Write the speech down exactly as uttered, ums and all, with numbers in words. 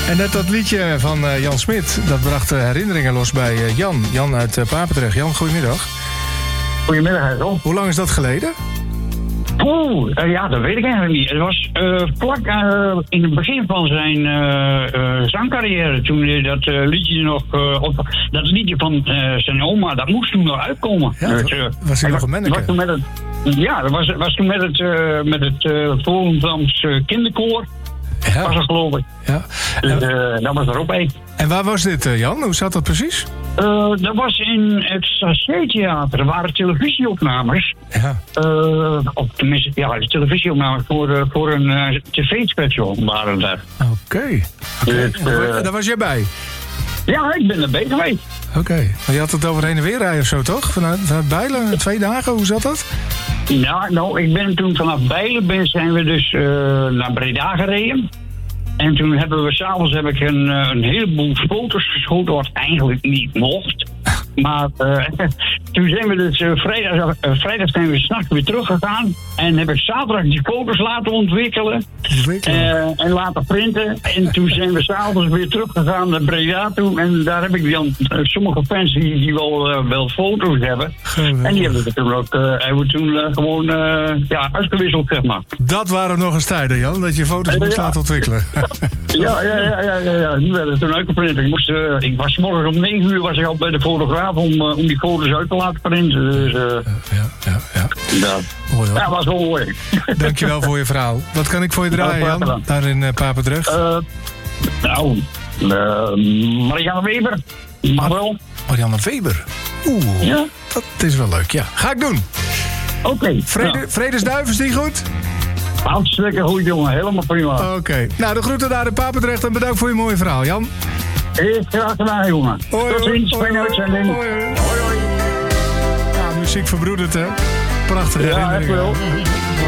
En net dat liedje van uh, Jan Smit, dat bracht uh, herinneringen los bij uh, Jan. Jan uit uh, Papendrecht. Jan, goedemiddag. Goedemiddag, Harold. Hoe lang is dat geleden? Oeh, uh, ja, dat weet ik eigenlijk niet. Het was uh, vlak uh, in het begin van zijn uh, uh, zangcarrière, toen hij dat uh, liedje nog, uh, op, dat liedje van uh, zijn oma, dat moest toen nog uitkomen. Ja, dat, uh, was hij nog een manneke? Met het, ja, dat was, was toen met het, uh, met het uh, Volendams uh, kinderkoor. Ja. Was er geloof ik. Ja. Dus, uh, dat was er ook een. En waar was dit, uh, Jan? Hoe zat dat precies? Uh, dat was in het Sachet-theater. Er waren televisieopnames. Ja. Uh, of tenminste, ja, televisieopnames voor, uh, voor een uh, tv-special waren daar. Oké. Okay. Okay. Dus, uh, daar was jij bij? Ja, ik ben erbij geweest. Oké. Okay. Maar je had het over heen en weer rijden of zo, toch? Vanuit, vanuit Bijlen, twee dagen, hoe zat dat? Ja, nou, ik ben toen vanaf Bijlen ben, zijn we dus uh, naar Breda gereden. En toen hebben we s'avonds heb ik een, een heleboel foto's geschoten, wat eigenlijk niet mocht. Maar uh, toen zijn we dus uh, vrijdag, uh, vrijdag zijn we s'nachts weer teruggegaan. En heb ik zaterdag die foto's laten ontwikkelen. Uh, en laten printen. En toen zijn we s'avonds weer teruggegaan naar Breda toe. En daar heb ik dan uh, sommige fans die, die wel, uh, wel foto's hebben. Geweldig. En die hebben we toen ook uh, hebben we toen, uh, gewoon uh, ja, uitgewisseld, zeg maar. Dat waren nog eens tijden, Jan, dat je foto's uh, moest ja. laten ontwikkelen. ja, ja, ja, ja, ja, ja, die werden toen uitgeprint. Ik, moest, uh, ik was morgen om negen uur was ik al bij de fotograaf om, uh, om die foto's uit te laten printen. Dus, uh, ja, ja, ja. Ja, mooi, hoor. Ja, dat was wel mooi. Dankjewel voor je verhaal. Wat kan ik voor je draaien, Jan? Daar in uh, Papendrecht? Uh, nou, uh, Marianne Weber. Mag wel. Marianne Weber? Oeh, ja? Dat is wel leuk, ja. Ga ik doen. Oké. Okay, Vrede, ja. Vredesduif, is die goed? Hartstikke goed, jongen. Helemaal prima. Oké. Okay. Nou, de groeten daar in Papendrecht en bedankt voor je mooie verhaal, Jan. Heel graag gedaan, jongen. Hoi, tot ziens. Fijne uitzending. Hoi, hoi. hoi, hoi. Ja, muziek verbroedert, hè? Prachtige ja, herinneringen. Ja, echt wel.